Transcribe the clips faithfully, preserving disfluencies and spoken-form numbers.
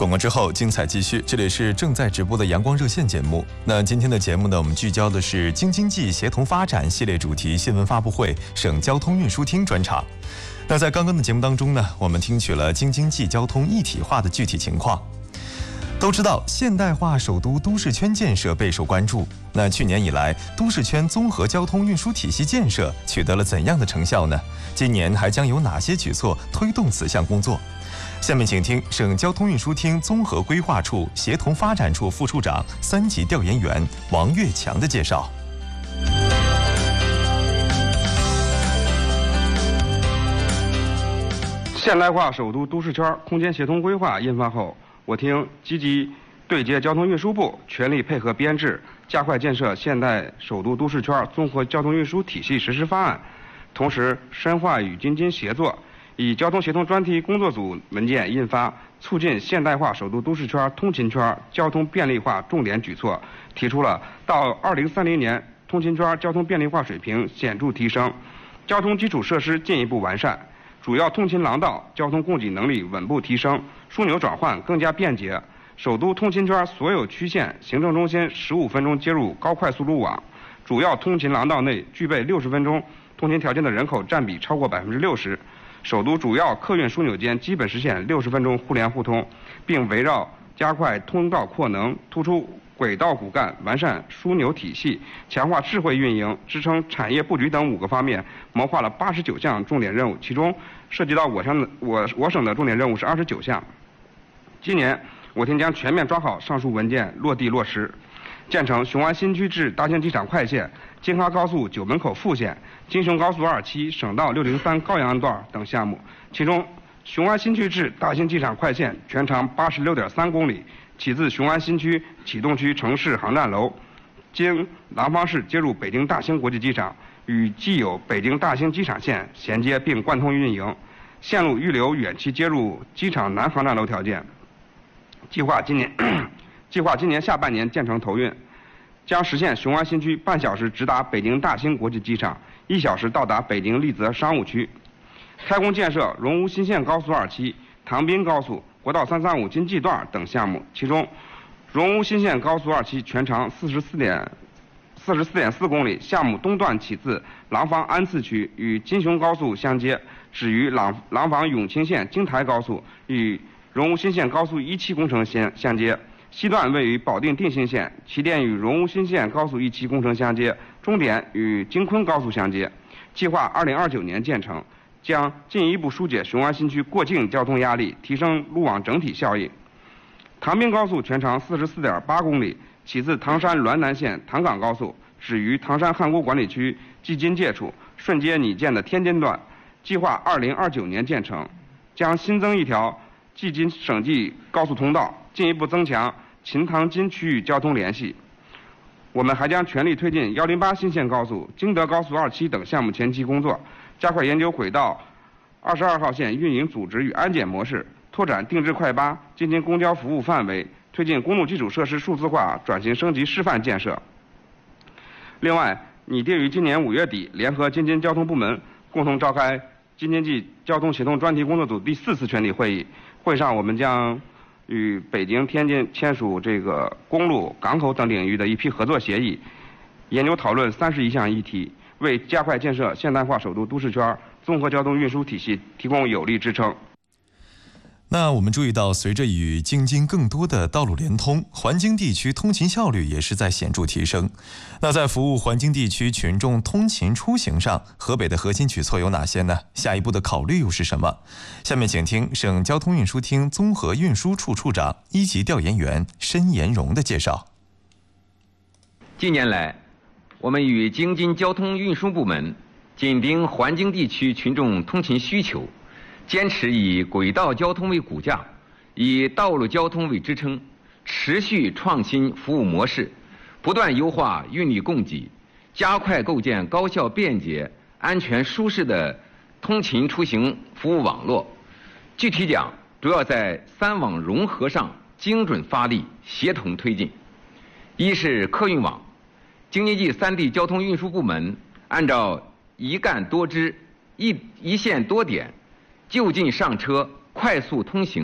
广告之后，精彩继续。这里是正在直播的阳光热线节目。那今天的节目呢，我们聚焦的是京津冀协同发展系列主题新闻发布会省交通运输厅专场。那在刚刚的节目当中呢，我们听取了京津冀交通一体化的具体情况。都知道现代化首都都市圈建设备受关注。那去年以来，都市圈综合交通运输体系建设取得了怎样的成效呢？今年还将有哪些举措推动此项工作？下面请听省交通运输厅综合规划处协同发展处副处长、三级调研员王跃强的介绍。 现代化首都都市圈空间协同规划印发后，我厅积极对接交通运输部，全力配合编制，加快建设现代首都都市圈综合交通运输体系实施方案，同时深化与京津协作。以交通协同专题工作组文件印发促进现代化首都都市圈通勤圈交通便利化重点举措，提出了到二零三零年通勤圈交通便利化水平显著提升，交通基础设施进一步完善，主要通勤廊道交通供给能力稳步提升，枢纽转换更加便捷。首都通勤圈所有区县行政中心十五分钟接入高快速路网，主要通勤廊道内具备六十分钟通勤条件的人口占比超过百分之六十。首都主要客运枢纽间基本实现六十分钟互联互通，并围绕加快通道扩能、突出轨道骨干、完善枢纽体系、强化智慧运营、支撑产业布局等五个方面，谋划了八十九项重点任务，其中涉及到我省的我我省的重点任务是二十九项。今年我厅将全面抓好上述文件，落地落实，建成雄安新区至大兴机场快线、京哈高速九门口副线、京雄高速二期、省道六零三高阳段等项目。其中，雄安新区至大兴机场快线全长八十六点三公里，起自雄安新区启动区城市航站楼，经廊坊市接入北京大兴国际机场，与既有北京大兴机场线衔接并贯通运营。线路预留远期接入机场南航站楼条件。计划今年计划今年下半年建成投运，将实现雄安新区半小时直达北京大兴国际机场，一小时到达北京丽泽商务区。开工建设荣乌新线高速二期、唐滨高速、国道三三五京冀段等项目，其中，荣乌新线高速二期全长四十四点四十四点四公里，项目东段起自廊坊安次区，与金雄高速相接，止于廊廊坊永清线京台高速，与荣乌新线高速一期工程相相接。西段位于保定定新线，起点与荣乌新线高速一期工程相接，终点与京昆高速相接。计划二零二九年建成，将进一步疏解雄安新区过境交通压力，提升路网整体效益。唐滨高速全长四十四点八公里，起自唐山滦南线唐港高速，止于唐山汉沽管理区蓟津界处，顺接拟建的天津段。计划二零二九年建成，将新增一条蓟津省际高速通道，进一步增强秦唐津区域交通联系。我们还将全力推进一零八新线高速、京德高速二期等项目前期工作，加快研究轨道二十二号线运营组织与安检模式，拓展定制快巴、京津公交服务范围，推进公路基础设施数字化转型升级示范建设。另外，拟定于今年五月底，联合京津交通部门共同召开京津冀交通协同专题工作组第四次全体会议。会上，我们将与北京、天津签署这个公路、港口等领域的一批合作协议，研究讨论三十一项议题，为加快建设现代化首都都市圈综合交通运输体系提供有力支撑。 那我们注意到，随着与京津更多的道路连通，环京地区通勤效率也是在显著提升。那在服务环京地区群众通勤出行上，河北的核心举措有哪些呢？下一步的考虑又是什么？下面请听省交通运输厅综合运输处处长、一级调研员申延荣的介绍。 近年来，我们与京津交通运输部门紧盯环京地区群众通勤需求，坚持以轨道交通为骨架，以道路交通为支撑，持续创新服务模式，不断优化运力供给，加快构建高效便捷、安全舒适的通勤出行服务网络。具体讲，主要在三网融合上精准发力，协同推进。一是客运网，京津冀三地交通运输部门按照一干多支、一一线多点、就近上车、快速通行、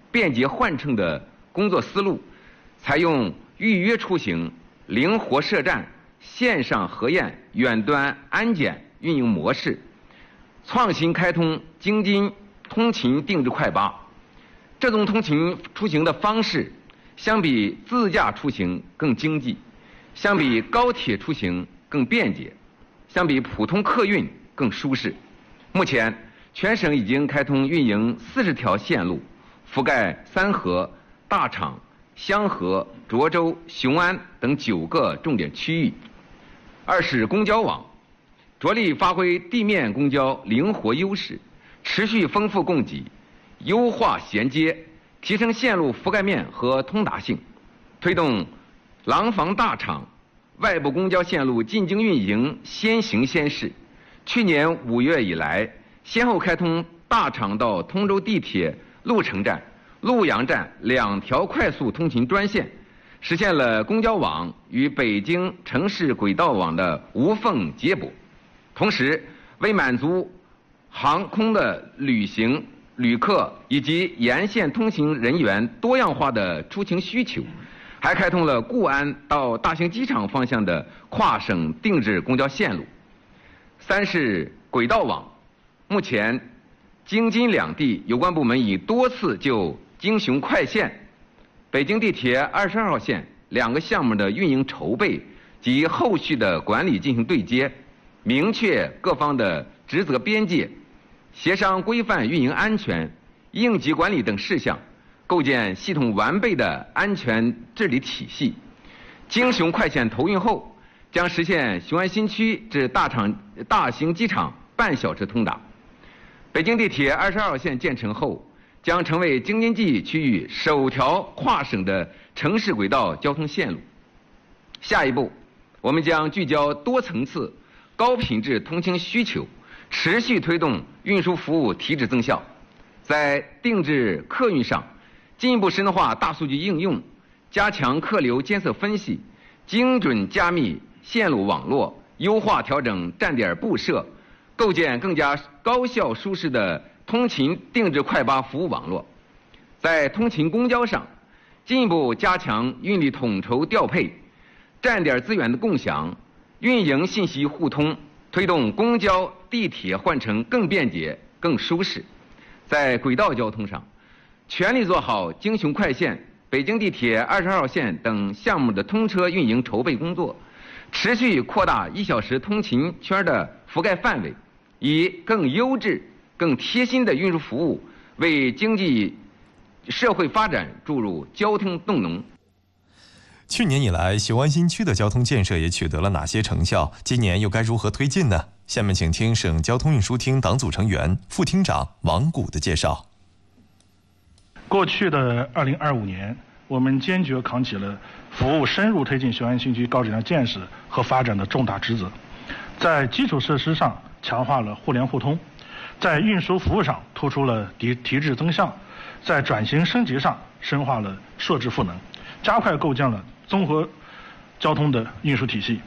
便捷换乘的工作思路，采用预约出行、灵活设站、线上核验、远端安检运营模式，创新开通京津通勤定制快巴。这种通勤出行的方式，相比自驾出行更经济，相比高铁出行更便捷，相比普通客运更舒适。目前，全省已经开通运营四十条线路，覆盖三河、大厂、香河、涿州、雄安等九个重点区域。二是公交网，着力发挥地面公交灵活优势，持续丰富供给，优化衔接，提升线路覆盖面和通达性，推动廊坊大厂外部公交线路进京运营先行先试。去年五月以来，先后开通大厂到通州地铁鹿城站、鹿阳站两条快速通勤专线，实现了公交网与北京城市轨道网的无缝接驳。同时，为满足航空的旅行旅客以及沿线通行人员多样化的出行需求，还开通了固安到大兴机场方向的跨省定制公交线路。三是轨道网，目前京津两地有关部门已多次就京雄快线、北京地铁二十二号线两个项目的运营筹备及后续的管理进行对接，明确各方的职责边界，协商规范运营安全、应急管理等事项，构建系统完备的安全治理体系。京雄快线投运后，将实现雄安新区至大厂大兴机场半小时通达。北京地铁二十二号线建成后，将成为京津冀区域首条跨省的城市轨道交通线路。下一步，我们将聚焦多层次、高品质通勤需求，持续推动运输服务提质增效。在定制客运上，进一步深化大数据应用，加强客流监测分析，精准加密线路网络，优化调整站点布设，构建更加高效舒适的通勤定制快巴服务网络。在通勤公交上，进一步加强运力统筹调配、站点资源的共享、运营信息互通，推动公交、地铁换乘更便捷、更舒适。在轨道交通上，全力做好京雄快线、北京地铁二十二号线等项目的通车运营筹备工作，持续扩大一小时通勤圈的覆盖范围，以更优质、更贴心的运输服务，为经济社会发展注入交通动能。 去年以来，雄安新区的交通建设也取得了哪些成效？今年又该如何推进呢？下面请听省交通运输厅党组成员、副厅长王谷的介绍。 过去的二零二五年，我们坚决扛起了服务深入推进雄安新区高质量建设和发展的重大职责，在基础设施上强化了互联互通，在运输服务上突出了提提质增效，在转型升级上深化了硕智赋能，加快构建了综合交通的运输体系。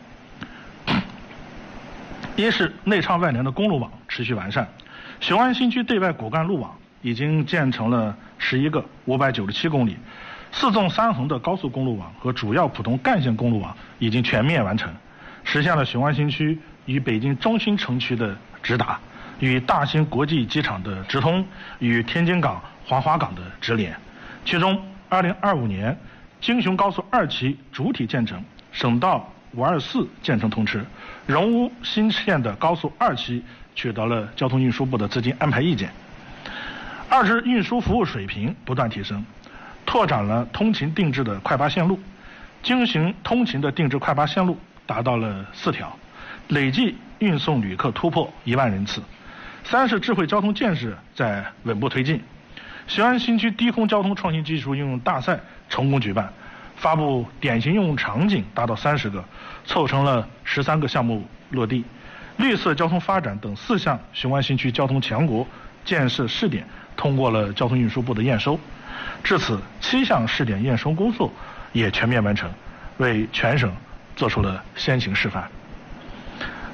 一是内畅外联的公路网持续完善，雄安新区对外骨干路网已经建成了十一个五百九十七公里，四纵三横的高速公路网和主要普通干线公路网已经全面完成，实现了雄安新区与北京中心城区的直达，与大兴国际机场的直通，与天津港、黄花港的直连。其中，二零二五年京雄高速二期主体建成，省道五二四建成通车，荣乌新线的高速二期取得了交通运输部的资金安排意见。二是运输服务水平不断提升，拓展了通勤定制的快巴线路，京行通勤的定制快巴线路达到了四条，累计运送旅客突破一万人次。三是智慧交通建设在稳步推进，雄安新区低空交通创新技术应用大赛成功举办，发布典型应用场景达到三十个，凑成了十三个项目落地。绿色交通发展等四项雄安新区交通强国建设试点通过了交通运输部的验收，至此七项试点验收工作也全面完成，为全省做出了先行示范。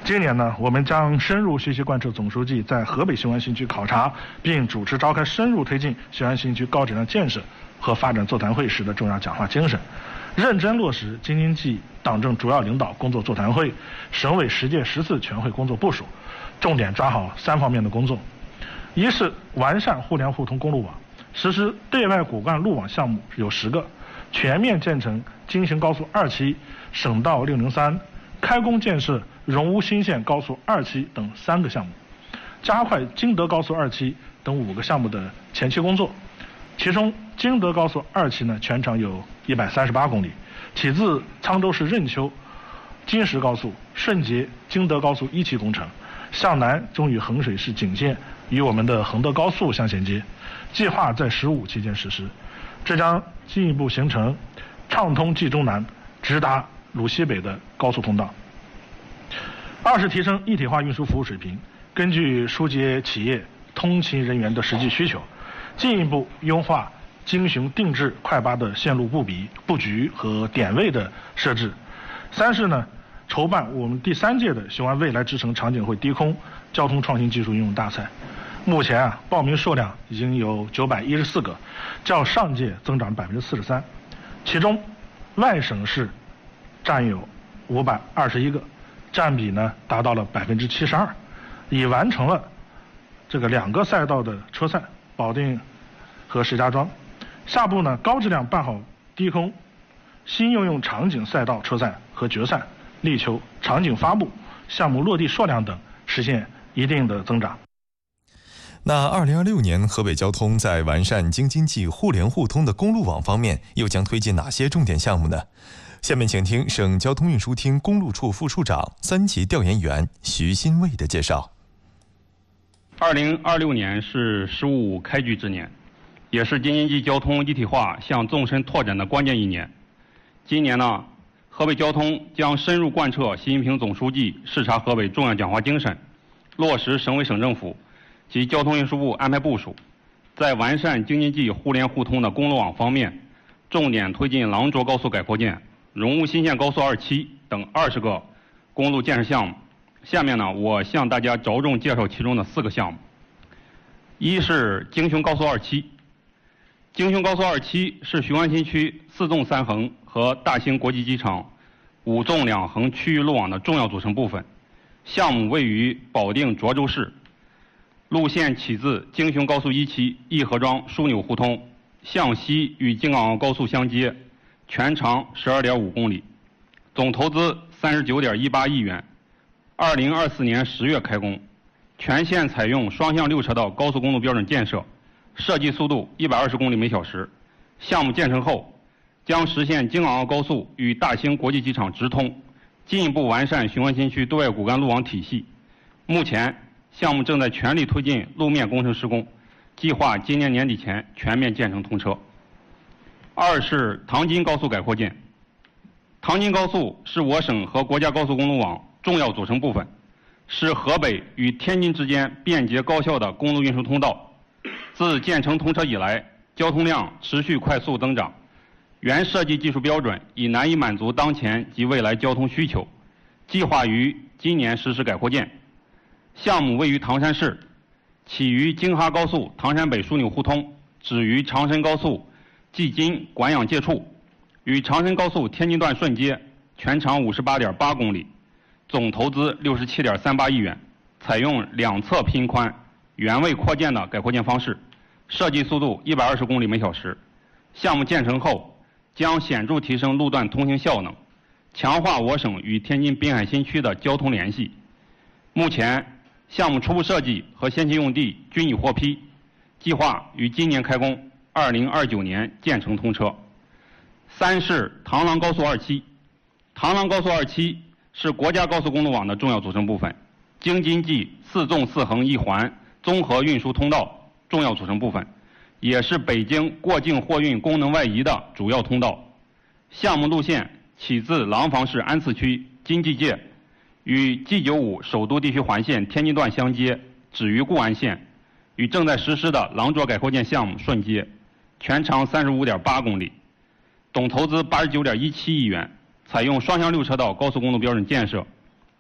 今年呢，我们将深入学习贯彻总书记在河北雄安新区考察并主持召开深入推进雄安新区高质量建设和发展座谈会时的重要讲话精神，认真落实京津冀党政主要领导工作座谈会、省委十届十次全会工作部署，重点抓好三方面的工作。一是完善互联互通公路网，实施对外骨干路网项目有十个，全面建成京邢高速二期、省道六零三，开工建设荣乌新线高速二期等三个项目，加快京德高速二期等五个项目的前期工作。其中京德高速二期呢，全长有一百三十八公里，起自沧州市任丘金石高速，顺接京德高速一期工程，向南终与衡水市景县与我们的衡德高速相衔接，计划在“十五”期间实施。这将进一步形成畅通冀中南、直达鲁西北的高速通道。二是提升一体化运输服务水平，根据疏解企业通勤人员的实际需求，进一步优化京雄定制快巴的线路布比、布局和点位的设置。三是呢，筹办我们第三届的雄安未来之城场景会低空交通创新技术应用大赛。目前啊，报名数量已经有九百一十四个，较上届增长百分之四十三，其中外省市占有五百二十一个，占比呢达到了百分之七十二，已完成了这个两个赛道的车赛，保定和石家庄。下步呢，高质量办好低空新应用场景赛道车赛和决赛，力求场景发布、项目落地数量等实现一定的增长。 那二零二六年河北交通在完善京津冀互联互通的公路网方面，又将推进哪些重点项目呢？下面请听省交通运输厅公路处副处长、三级调研员徐新卫的介绍。 二零二六年是“十五”开局之年，也是京津冀交通一体化向纵深拓展的关键一年。今年呢，河北交通将深入贯彻习近平总书记视察河北重要讲话精神，落实省委省政府及交通运输部安排部署，在完善京津冀互联互通的公路网方面，重点推进廊涿高速改扩建、荣乌新线高速二期等二十个公路建设项目。下面呢，我向大家着重介绍其中的四个项目。一是京雄高速二期。京雄高速二期是雄安新区四纵三横和大兴国际机场五纵两横区域路网的重要组成部分。项目位于保定涿州市，路线起自京雄高速一期义和庄枢纽互通，向西与京港澳高速相接，全长 十二点五公里，总投资 三十九点一八亿元，二零二四年十月开工，全线采用双向六车道高速公路标准建设，设计速度一百二十公里每小时。项目建成后，将实现京港澳高速与大兴国际机场直通，进一步完善雄安新区对外骨干路网体系。目前，项目正在全力推进路面工程施工，计划今年年底前全面建成通车。二是唐津高速改扩建。唐津高速是我省和国家高速公路网重要组成部分，是河北与天津之间便捷高效的公路运输通道。自建成通车以来，交通量持续快速增长，原设计技术标准已难以满足当前及未来交通需求，计划于今年实施改扩建。项目位于唐山市，起于京哈高速唐山北枢纽互通，止于长深高速蓟津管养界处，与长深高速天津段顺接，全长 五十八点八公里，总投资 六十七点三八亿元，采用两侧拼宽、原位扩建的改扩建方式，设计速度一百二十公里每小时。项目建成后，将显著提升路段通行效能，强化我省与天津滨海新区的交通联系。目前，项目初步设计和先期用地均已获批，计划于今年开工，二零二九年建成通车。三是唐廊高速二期。唐廊高速二期是国家高速公路网的重要组成部分，京津冀四纵四横一环综合运输通道重要组成部分，也是北京过境货运功能外移的主要通道。项目路线起自廊坊市安次区京冀界，与 G 九五首都地区环线天津段相接，止于固安县，与正在实施的廊涿改扩建项目顺接，全长 三十五点八公里，总投资 八十九点一七亿元，采用双向六车道高速公路标准建设，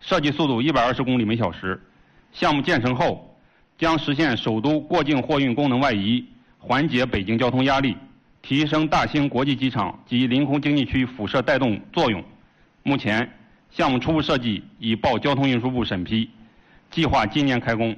设计速度一百二十公里每小时。项目建成后，将实现首都过境货运功能外移，缓解北京交通压力，提升大兴国际机场及临空经济区辐射带动作用。目前，项目初步设计已报交通运输部审批，计划今年开工。